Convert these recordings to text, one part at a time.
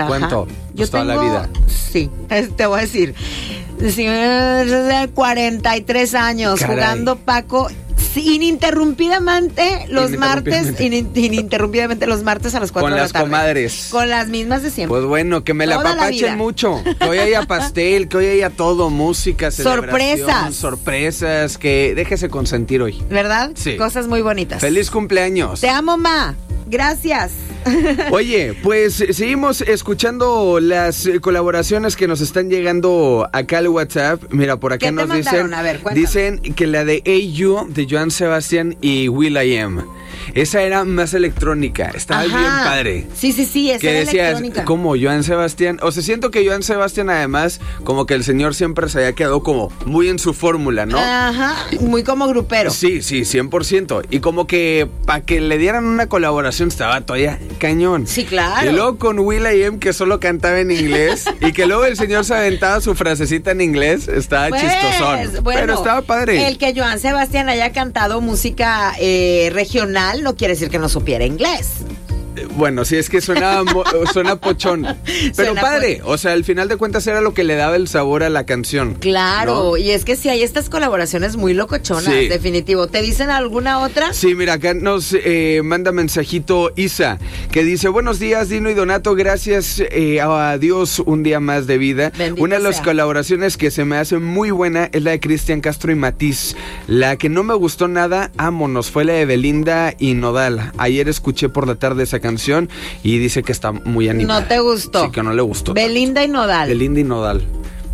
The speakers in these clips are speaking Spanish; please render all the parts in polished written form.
¿Cuánto? Yo toda tengo, la vida. Sí, te voy a decir. 43 años. Caray. Jugando Paco ininterrumpidamente los martes a las 4 Con de la las tarde. comadres. Con las mismas de siempre. Pues bueno, que me la Toda la vida. apapachen mucho. Que hoy haya pastel, que hoy haya todo, música, celebración, sorpresas, que déjese consentir hoy. ¿Verdad? Sí. Cosas muy bonitas. ¡Feliz cumpleaños! Te amo, ma. Gracias. Oye, pues seguimos escuchando las colaboraciones que nos están llegando acá al WhatsApp. Mira, por acá ¿Qué te nos mandaron? dicen, A ver, cuéntame. dicen que la de Hey You de Joan Sebastián y will.i.am. Esa era más electrónica, estaba Ajá. bien padre. Sí, esa Que era decías, electrónica. como Joan Sebastián, o sea, siento que Joan Sebastián además, como que el señor siempre se había quedado como muy en su fórmula, ¿no? Ajá, muy como grupero. Sí, 100%. Y como que para que le dieran una colaboración estaba todavía cañón. Sí, claro. Y luego con will.i.am que solo cantaba en inglés y que luego el señor se aventaba su frasecita en inglés, estaba Pues, chistosón. bueno, pero estaba padre. El que Joan Sebastián haya cantado música regional no quiere decir que no supiera inglés. Bueno, sí, es que suena pochón. Pero Suena padre, o sea, al final de cuentas era lo que le daba el sabor a la canción. Claro, ¿no? y es que sí hay estas colaboraciones muy locochonas, Sí. definitivo. ¿Te dicen alguna otra? Sí, mira, acá nos manda mensajito Isa, que dice, buenos días, Dino y Donato, gracias a Dios un día más de vida. Bendito Una de las sea. colaboraciones que se me hace muy buena es la de Cristian Castro y Matiz. La que no me gustó nada, ámonos, fue la de Belinda y Nodal. Ayer escuché por la tarde esa canción y dice que está muy animada. ¿No te gustó? Sí, que no le gustó. Belinda y Nodal. Belinda y Nodal.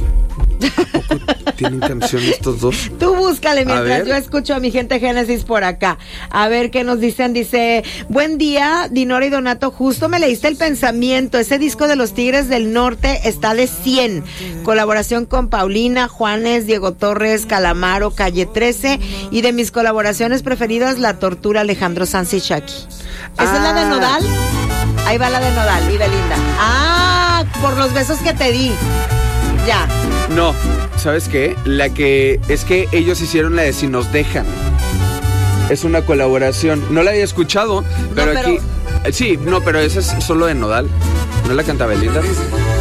¿A poco tienen canción estos dos? Tú búscale mientras ver. yo escucho a mi gente Génesis por acá. A ver qué nos dicen. Dice, buen día, Dinora y Donato. Justo me leíste el pensamiento. Ese disco de los Tigres del Norte está de 100. Colaboración con Paulina, Juanes, Diego Torres, Calamaro, Calle 13. Y de mis colaboraciones preferidas, La Tortura, Alejandro Sanz y Shaki. ¿Esa es la de Nodal? Ahí va la de Nodal y Belinda. Ah, por los besos que te di. Ya. No, ¿sabes qué? La que es que ellos hicieron la de Si nos dejan. Es una colaboración. No la había escuchado, pero pero- aquí... Sí, no, pero esa es solo de Nodal. ¿No la canta Belinda?